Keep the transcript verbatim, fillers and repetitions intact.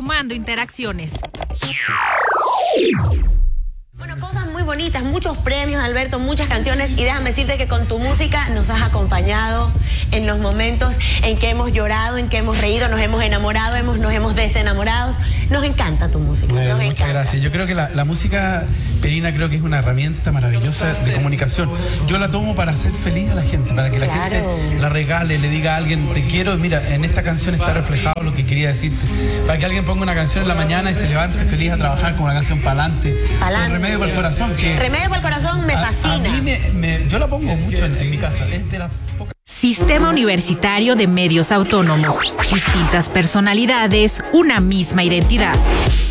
sumando interacciones. Bueno, cosas muy bonitas, muchos premios, Alberto, muchas canciones, y déjame decirte que con tu música nos has acompañado en los momentos en que hemos llorado, en que hemos reído, nos hemos enamorado, hemos, nos hemos desenamorado. Nos encanta tu música, Bueno, nos muchas encanta. gracias. Yo creo que la, la música, Perina, creo que es una herramienta maravillosa de comunicación. Yo la tomo para hacer feliz a la gente, para que la Claro. gente la regale, le diga a alguien, te quiero. Mira, en esta canción está reflejado lo que quería decirte. Para que alguien ponga una canción en la mañana y se levante feliz a trabajar con una canción para adelante. Pa'lante. Remedio para el corazón. Que Remedio para el corazón me a, fascina. a mí me, me- yo la pongo mucho en, en mi casa. Es de las pocas. Sistema Universitario de Medios Autónomos. Distintas personalidades, una misma identidad.